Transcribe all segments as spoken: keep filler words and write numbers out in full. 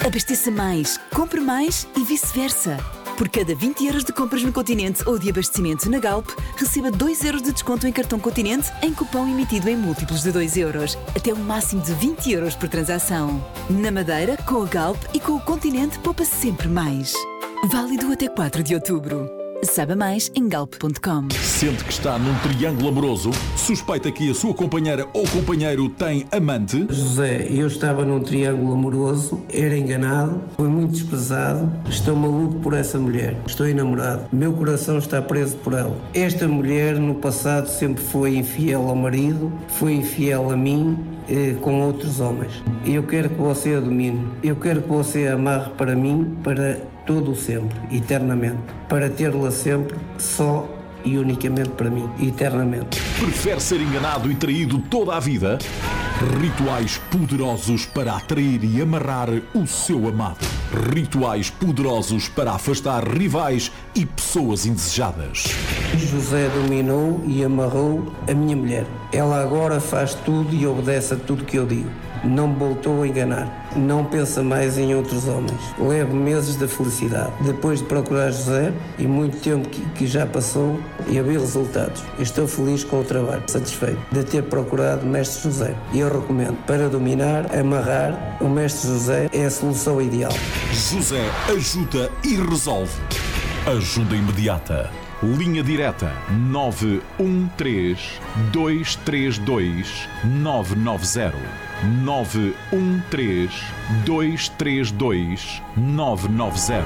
Abasteça mais, compre mais e vice-versa. Por cada vinte euros de compras no Continente ou de abastecimento na Galp, receba dois euros de desconto em cartão Continente em cupom emitido em múltiplos de dois euros, até um máximo de vinte euros por transação. Na Madeira, com a Galp e com o Continente, poupa sempre mais. Válido até quatro de outubro. Saiba mais em galp ponto com. Sente que está num triângulo amoroso? Suspeita que a sua companheira ou companheiro tem amante? José, eu estava num triângulo amoroso, era enganado, foi muito desprezado, estou maluco por essa mulher, estou enamorado, meu coração está preso por ela. Esta mulher no passado sempre foi infiel ao marido, foi infiel a mim, eh, com outros homens. Eu quero que você a domine, eu quero que você a amarre para mim, para todo o sempre, eternamente, para tê-la sempre só e unicamente para mim, eternamente. Prefere ser enganado e traído toda a vida? Rituais poderosos para atrair e amarrar o seu amado. Rituais poderosos para afastar rivais e pessoas indesejadas. José dominou e amarrou a minha mulher. Ela agora faz tudo e obedece a tudo que eu digo. Não me voltou a enganar. Não pensa mais em outros homens. Levo meses da felicidade. Depois de procurar José, e muito tempo que, que já passou, e a ver resultados. Estou feliz com o trabalho, satisfeito de ter procurado o Mestre José. E eu recomendo, para dominar, amarrar, o Mestre José é a solução ideal. José ajuda e resolve. Ajuda imediata. Linha direta nove um três, dois três dois, nove nove zero. nove um três, dois três dois, nove nove zero.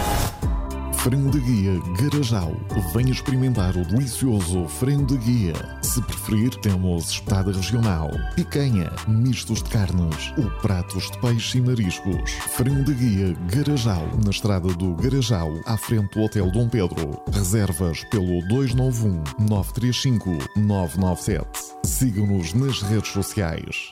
Frango de Guia Garajal. Venha experimentar o delicioso frango de guia. Se preferir, temos espetada regional, picanha, mistos de carnes ou pratos de peixe e mariscos. Frango de Guia Garajal, na estrada do Garajal, à frente do Hotel Dom Pedro. Reservas pelo dois nove um, nove três cinco, nove nove sete. Siga-nos nas redes sociais.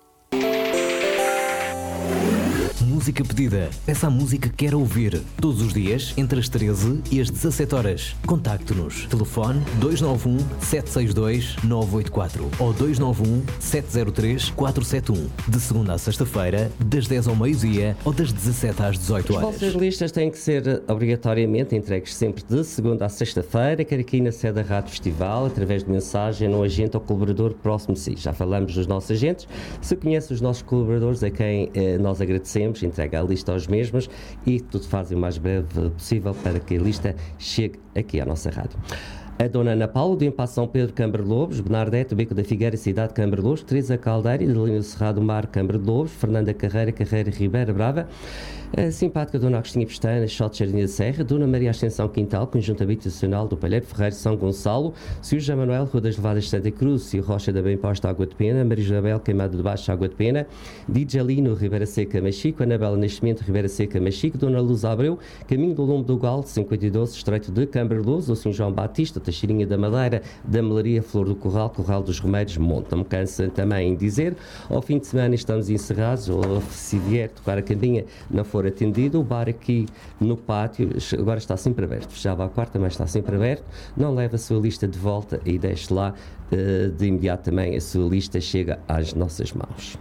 Música pedida. Peça a música que quer ouvir. Todos os dias, entre as treze e as dezassete horas. Contacte-nos. Telefone dois nove um, sete seis dois, nove oito quatro ou dois nove um, sete zero três, quatro sete um. De segunda à sexta-feira, das dez ao meio-dia ou das dezassete às dezoito horas. As vossas listas têm que ser obrigatoriamente entregues sempre de segunda à sexta-feira, quer aqui na sede da Rádio Festival, através de mensagem no agente ou colaborador próximo de si. Já falamos dos nossos agentes. Se conhece os nossos colaboradores, a quem eh, nós agradecemos, entrega a lista aos mesmos e tudo fazem o mais breve possível para que a lista chegue aqui à nossa rádio. A Dona Ana Paula, do Impasse São Pedro, Câmara de Lobos, Bernardete, Beco da Figueira, Cidade, Câmara de Lobos, Teresa Caldeira, Idelina Cerrado Mar, Câmara de Lobos, Fernanda Carreira, Carreira Ribeira Brava, a simpática Dona Agostinha Pestana, Shot de Jardim da Serra, Dona Maria Ascensão Quintal, Conjunto Habitacional do Palheiro Ferreiro, São Gonçalo, Sr. José Manuel, Rua das Levadas Santa Cruz, Sr. Rocha da Bem Posta, Água de Pena, Maria Isabel, Queimado de Baixo, Água de Pena, Djalino, Ribeira Seca, Machico, Anabela Nascimento, Ribeira Seca, Machico, Dona Luz Abreu, Caminho do Lombo do Gal, cinquenta e dois, Estreito de Câmara de Luz, o Sr. João Batista, Teixeirinha da Madeira, da Melaria, Flor do Corral, Corral dos Remeiros, Monte. Não me cansa também em dizer, ao fim de semana estamos encerrados, ou se vier tocar a campainha não for atendido, o bar aqui no pátio agora está sempre aberto, fechava à quarta, mas está sempre aberto. Não leve a sua lista de volta e deixe lá, de imediato também a sua lista chega às nossas mãos.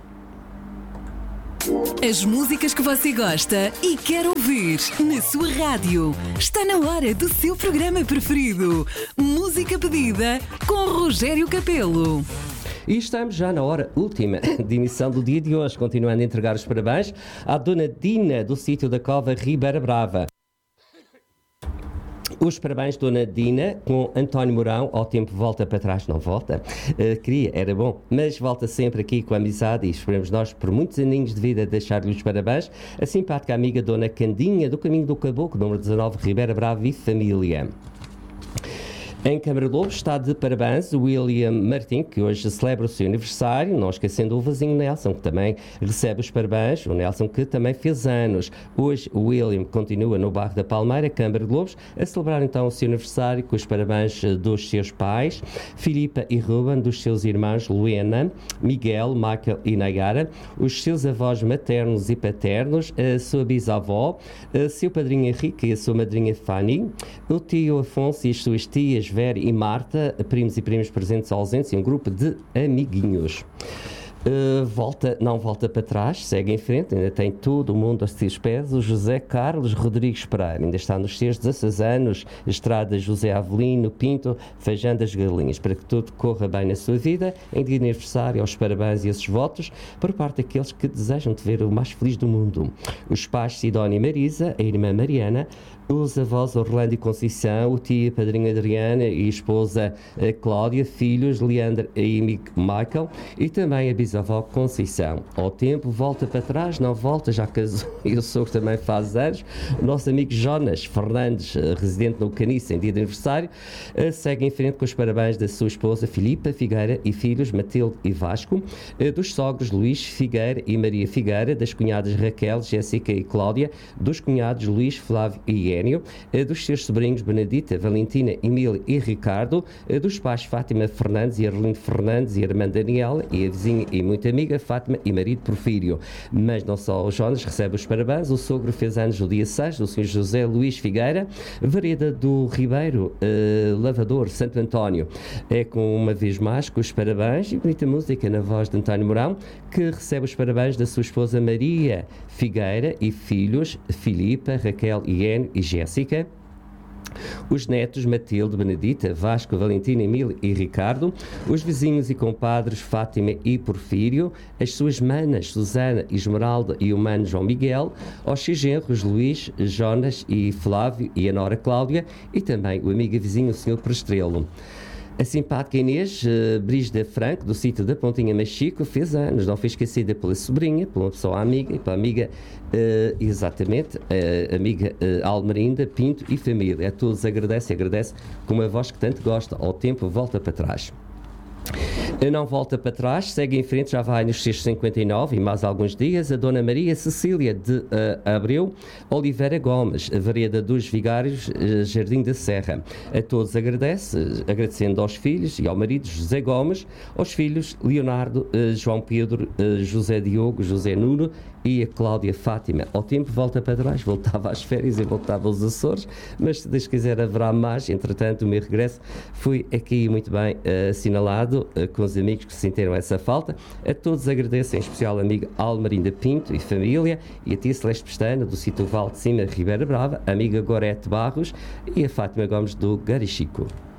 As músicas que você gosta e quer ouvir na sua rádio. Está na hora do seu programa preferido. Música pedida com Rogério Capelo. E estamos já na hora última de emissão do dia de hoje, continuando a entregar os parabéns à Dona Dina, do sítio da Cova Ribeira Brava. Os parabéns, Dona Dina, com António Mourão. Ao tempo volta para trás, não volta. Uh, queria, era bom, mas volta sempre aqui com a amizade e esperemos nós, por muitos aninhos de vida, deixar-lhe os parabéns. A simpática amiga Dona Candinha, do Caminho do Caboclo, número dezanove, Ribeira Brava e família. Em Câmara de Lobos está de parabéns o William Martim, que hoje celebra o seu aniversário, não esquecendo o vizinho Nelson, que também recebe os parabéns, o Nelson que também fez anos. Hoje o William continua no bairro da Palmeira, Câmara de Lobos, a celebrar então o seu aniversário com os parabéns dos seus pais, Filipa e Ruben, dos seus irmãos Luena, Miguel, Michael e Nayara, os seus avós maternos e paternos, a sua bisavó, a seu padrinho Henrique e a sua madrinha Fanny, o tio Afonso e as suas tias Vera e Marta, primos e primas presentes ausentes e um grupo de amiguinhos. Uh, volta, não volta para trás, segue em frente, ainda tem todo o mundo a seus pés. O José Carlos Rodrigues Pereira ainda está nos seus dezasseis anos, Estrada José Avelino Pinto, Feijão das Galinhas, para que tudo corra bem na sua vida. Em dia de aniversário, aos parabéns e esses votos por parte daqueles que desejam te ver o mais feliz do mundo. Os pais Sidónia e Marisa, a irmã Mariana, os avós Orlando e Conceição, o tio e padrinho Adriana e a esposa a Cláudia, filhos Leandro e Michael e também a bisavó Conceição. Ao tempo, volta para trás, não volta, já casou e o sogro também faz anos. O nosso amigo Jonas Fernandes, residente no Caniço, em dia de aniversário, segue em frente com os parabéns da sua esposa Filipa Figueira e filhos Matilde e Vasco, dos sogros Luís Figueira e Maria Figueira, das cunhadas Raquel, Jéssica e Cláudia, dos cunhados Luís, Flávio e dos seus sobrinhos Benedita, Valentina, Emília e Ricardo, dos pais Fátima Fernandes e Arlindo Fernandes e a irmã Daniela e a vizinha e muito amiga Fátima e marido Porfírio. Mas não só o Jonas recebe os parabéns, o sogro fez anos no dia seis, o senhor José Luís Figueira, Vereda do Ribeiro, uh, Lavador, Santo António. É com uma vez mais com os parabéns e bonita música na voz de António Mourão, que recebe os parabéns da sua esposa Maria Figueira e filhos Filipa, Raquel e Enio e Jéssica, os netos Matilde, Benedita, Vasco, Valentina, Emília e Ricardo, os vizinhos e compadres Fátima e Porfírio, as suas manas Susana, Esmeralda e o mano João Miguel, aos seus genros Luís, Jonas e Flávio e a nora Cláudia e também o amigo e vizinho o senhor Prestrelo. A simpática Inês uh, Brígida Franco, do sítio da Pontinha Machico, fez anos, não foi esquecida pela sobrinha, pela pessoa amiga e pela amiga, uh, exatamente, a uh, amiga uh, Almerinda, Pinto e família. A todos agradece e agradece com uma voz que tanto gosta. Ao tempo, volta para trás. Não volta para trás, segue em frente, já vai nos seus cinquenta e nove e mais alguns dias, a Dona Maria Cecília de uh, Abreu Oliveira Gomes, a Vereda dos Vigários, uh, Jardim da Serra. A todos agradece, agradecendo aos filhos e ao marido José Gomes, aos filhos Leonardo, uh, João Pedro, uh, José Diogo, José Nuno e a Cláudia Fátima. Ao tempo volta para trás, voltava às férias e voltava aos Açores, mas se Deus quiser haverá mais. Entretanto, o meu regresso foi aqui muito bem uh, assinalado uh, com os amigos que sentiram essa falta. A todos agradeço, em especial a amiga Almerinda Pinto e família, e a tia Celeste Pestana, do sítio Val de Cima, Ribeira Brava, a amiga Gorete Barros e a Fátima Gomes do Garichico.